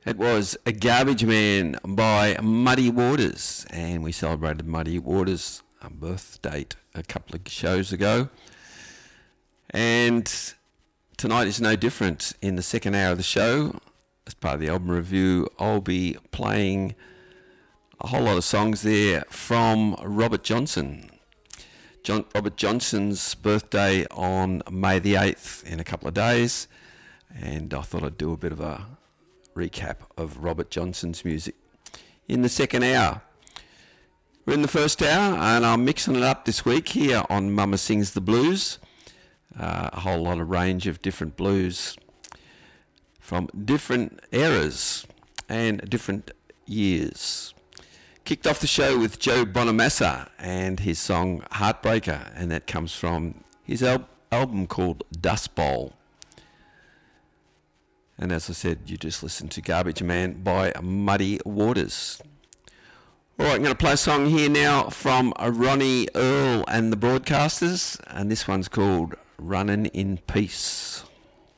It was A Garbage Man by Muddy Waters, and we celebrated Muddy Waters' birth date a couple of shows ago. And tonight is no different. In the second hour of the show, as part of the album review, I'll be playing a whole lot of songs there from Robert Johnson. Robert Johnson's birthday on May the 8th in a couple of days, and I thought I'd do a bit of a recap of Robert Johnson's music in the second hour. We're in the first hour, and I'm mixing it up this week here on Mama Sings the Blues. A whole lot of range of different blues from different eras and different years. Kicked off the show with Joe Bonamassa and his song Heartbreaker, and that comes from his album called Dust Bowl. And as I said, you just listened to Garbage Man by Muddy Waters. All right, I'm going to play a song here now from Ronnie Earl and the Broadcasters, and this one's called Runnin' in Peace.